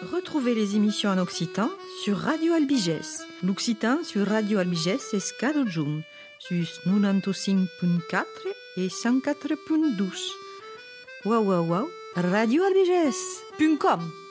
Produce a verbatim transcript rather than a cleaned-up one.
Retrouvez les émissions en occitan sur Radio Albigès. L'occitan sur Radio Albigès és cada juny, sur noranta-cinc punt quatre et cent quatre punt dos. Waouh, waouh, waouh, radio albigès punt com.